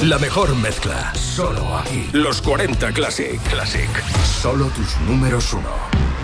La mejor mezcla. Solo aquí. Los 40 Classic. Solo tus números uno.